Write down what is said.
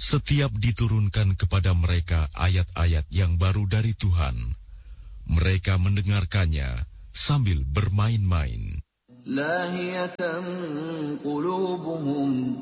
Setiap diturunkan kepada mereka ayat-ayat yang baru dari Tuhan, mereka mendengarkannya sambil bermain-main. لاهية قلوبهم